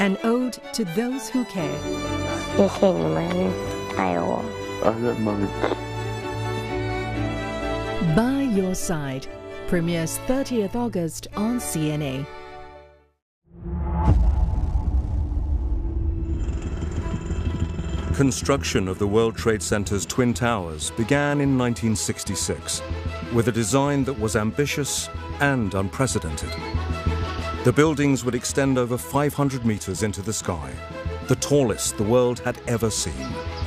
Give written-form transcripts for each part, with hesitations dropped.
An ode to those who care. 也谢你们爱我。 By Your Side premieres 30th August on CNA. Construction of the World Trade Center's Twin Towers began in 1966 with a design that was ambitious and unprecedented. The buildings would extend over 500 meters into the sky, the tallest the world had ever seen.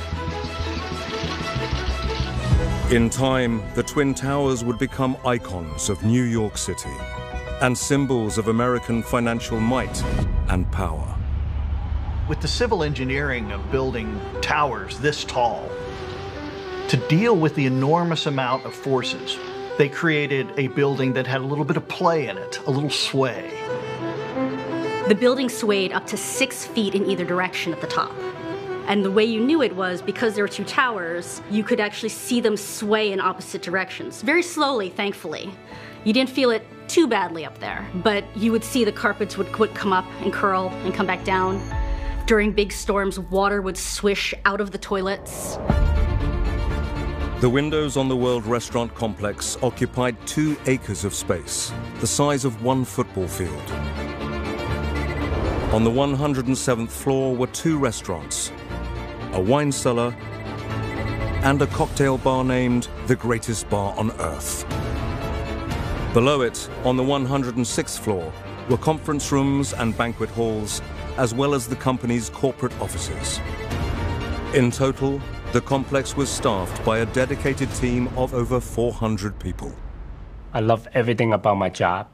In time, the Twin Towers would become icons of New York City and symbols of American financial might and power. With the civil engineering of building towers this tall, to deal with the enormous amount of forces, they created a building that had a little bit of play in it, a little sway. The building swayed up to 6 feet in either direction at the top. And the way you knew it was because there were 2 towers, you could actually see them sway in opposite directions. Very slowly, thankfully. You didn't feel it too badly up there, but you would see the carpets would come up and curl and come back down. During big storms, water would swish out of the toilets. The windows on the World Restaurant Complex occupied 2 acres of space, the size of 1 football field. On the 107th floor were 2 restaurants, a wine cellar, and a cocktail bar named the Greatest Bar on Earth. Below it, on the 106th floor, were conference rooms and banquet halls, as well as the company's corporate offices. In total, the complex was staffed by a dedicated team of over 400 people. I love everything about my job.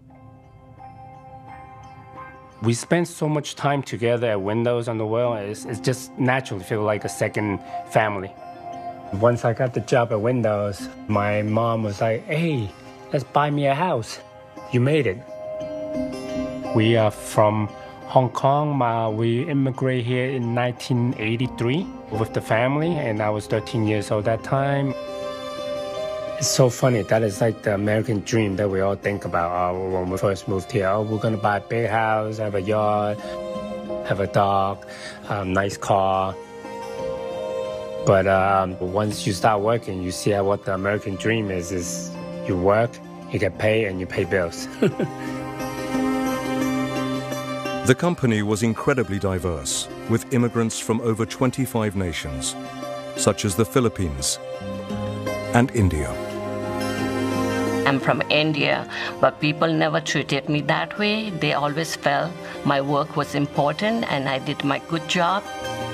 We spend so much time together at Windows on the World, it's just naturally feel like a second family. Once I got the job at Windows, my mom was like, hey, let's buy me a house. You made it. We are from Hong Kong. We immigrated here in 1983 with the family, and I was 13 years old at that time. It's so funny. That is like the American dream that we all think about when we first moved here. Oh, we're going to buy a big house, have a yard, have a dog, nice car. But once you start working, you see what the American dream is you work, you get paid, and you pay bills. The company was incredibly diverse, with immigrants from over 25 nations, such as the Philippines and India. I'm from India, but people never treated me that way. They always felt my work was important and I did my good job.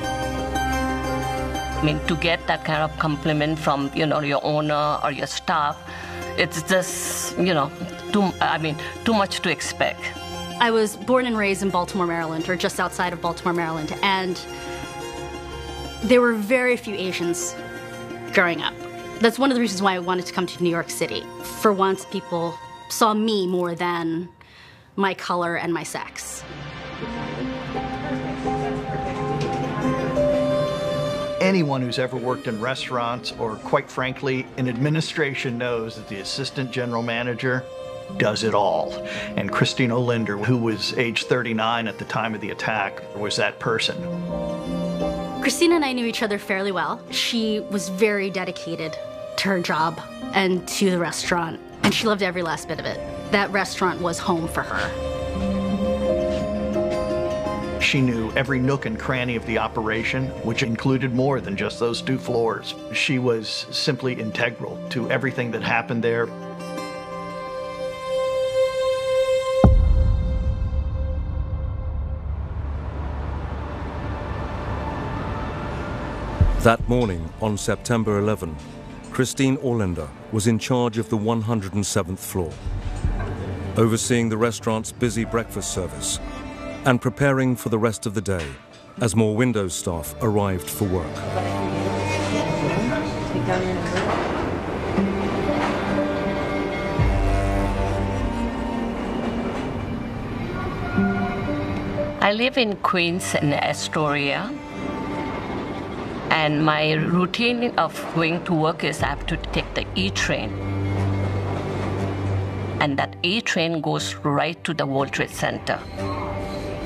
I mean, to get that kind of compliment from, your owner or your staff, it's just, too much to expect. I was born and raised in Baltimore, Maryland, or just outside of Baltimore, Maryland, and there were very few Asians growing up. That's one of the reasons why I wanted to come to New York City. For once, people saw me more than my color and my sex. Anyone who's ever worked in restaurants or, quite frankly, in administration knows that the assistant general manager does it all. And Christine Olinder, who was age 39 at the time of the attack, was that person. Christina and I knew each other fairly well. She was very dedicated to her job and to the restaurant, and she loved every last bit of it. That restaurant was home for her. She knew every nook and cranny of the operation, which included more than just those 2 floors. She was simply integral to everything that happened there. That morning, on September 11, Christine Olinder was in charge of the 107th floor, overseeing the restaurant's busy breakfast service and preparing for the rest of the day as more Windows staff arrived for work. I live in Queens and Astoria. And my routine of going to work is I have to take the E train. And that E train goes right to the World Trade Center.